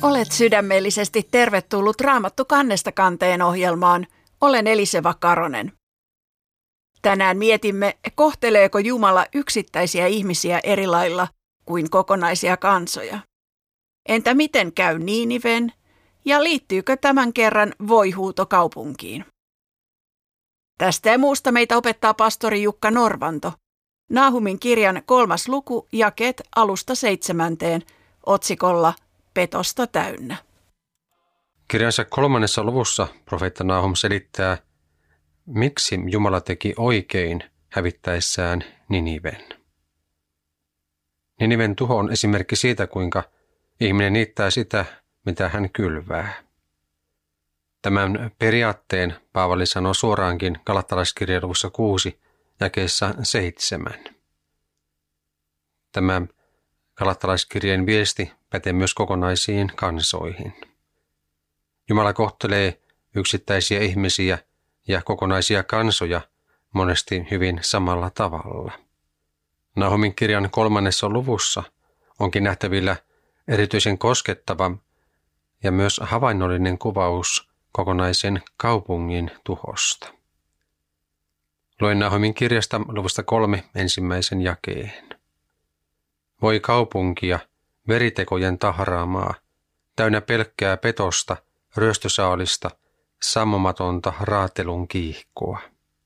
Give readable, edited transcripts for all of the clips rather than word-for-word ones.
Olet sydämellisesti tervetullut Raamattu kannesta kanteen ohjelmaan. Olen Eliseva Karonen. Tänään mietimme, kohteleeko Jumala yksittäisiä ihmisiä eri lailla kuin kokonaisia kansoja. Entä miten käy Niiniven ja liittyykö tämän kerran voihuuto kaupunkiin? Tästä ja muusta meitä opettaa pastori Jukka Norvanto. Naahumin kirjan 3. luku, jakeet 1–7, otsikolla Petosta täynnä. Kirjansa 3. luvussa profeetta Naahum selittää, miksi Jumala teki oikein hävittäessään Niniven. Niniven tuho on esimerkki siitä, kuinka ihminen niittää sitä, mitä hän kylvää. Tämän periaatteen Paavali sanoo suoraankin Galattalaiskirjan luvussa 6, jakeessa 7. Tämä Galattalaiskirjeen viesti pätee myös kokonaisiin kansoihin. Jumala kohtelee yksittäisiä ihmisiä ja kokonaisia kansoja monesti hyvin samalla tavalla. Naahumin kirjan 3. luvussa onkin nähtävillä erityisen koskettava ja myös havainnollinen kuvaus kokonaisen kaupungin tuhosta. Luen Naahumin kirjasta luvusta 3 ensimmäisen jakeen. Voi kaupunkia, veritekojen tahraamaa, täynnä pelkkää petosta, ryöstösaalista, sammumatonta raatelun kiihkoa.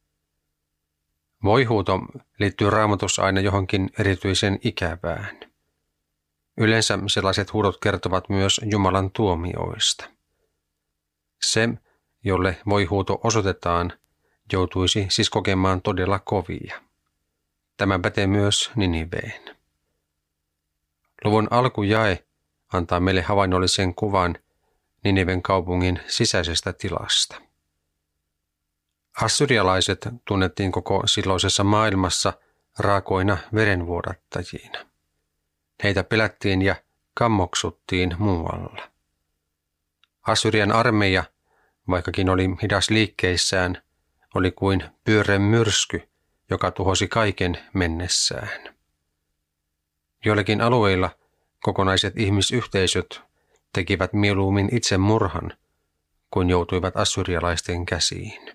Voihuuto liittyy Raamatussa aina johonkin erityisen ikävään. Yleensä sellaiset huudot kertovat myös Jumalan tuomioista. Se, jolle voihuuto osoitetaan, joutuisi siis kokemaan todella kovia. Tämä pätee myös Niniveen. Luvun alkujae antaa meille havainnollisen kuvan Niniven kaupungin sisäisestä tilasta. Assyrialaiset tunnettiin koko silloisessa maailmassa raakoina verenvuodattajina. Heitä pelättiin ja kammoksuttiin muualla. Assyrian armeija, vaikkakin oli hidas liikkeissään, oli kuin pyöreä myrsky, joka tuhosi kaiken mennessään. Joillakin alueilla kokonaiset ihmisyhteisöt tekivät mieluummin itsemurhan, kun joutuivat assyrialaisten käsiin.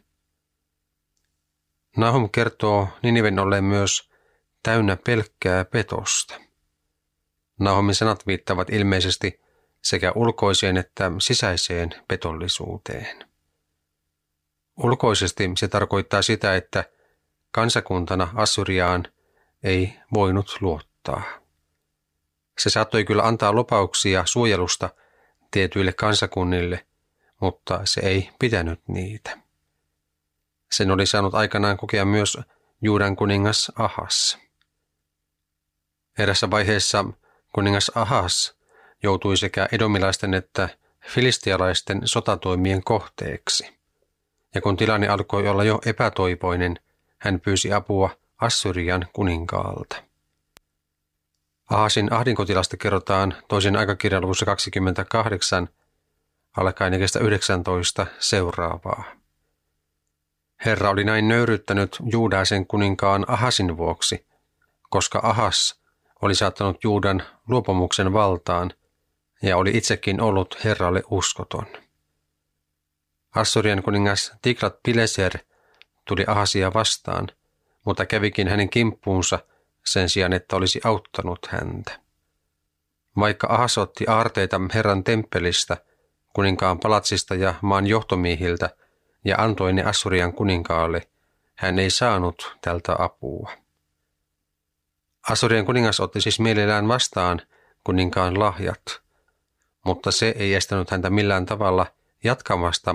Nahum kertoo Niniven olleen myös täynnä pelkkää petosta. Nahumin sanat viittavat ilmeisesti sekä ulkoiseen että sisäiseen petollisuuteen. Ulkoisesti se tarkoittaa sitä, että kansakuntana Assyriaan ei voinut luottaa. Se saattoi kyllä antaa lupauksia suojelusta tietyille kansakunnille, mutta se ei pitänyt niitä. Sen oli saanut aikanaan kokea myös Juudan kuningas Ahas. Erässä vaiheessa kuningas Ahas joutui sekä edomilaisten että filistialaisten sotatoimien kohteeksi. Ja kun tilanne alkoi olla jo epätoivoinen, hän pyysi apua Assyrian kuninkaalta. Ahasin ahdinkotilasta kerrotaan toisen aikakirjan luvussa 28, alkaen jakeesta 19 seuraavaa. Herra oli näin nöyryttänyt Juudaisen kuninkaan Ahasin vuoksi, koska Ahas oli saattanut Juudan luopumuksen valtaan ja oli itsekin ollut Herralle uskoton. Assyrian kuningas Tiglat-Pileser tuli Ahasia vastaan, mutta kävikin hänen kimppuunsa sen sijaan, että olisi auttanut häntä. Vaikka Ahas otti aarteita Herran temppelistä, kuninkaan palatsista ja maan johtomiehiltä ja antoi ne Assyrian kuninkaalle, hän ei saanut tältä apua. Assyrian kuningas otti siis mielellään vastaan kuninkaan lahjat, mutta se ei estänyt häntä millään tavalla jatkamasta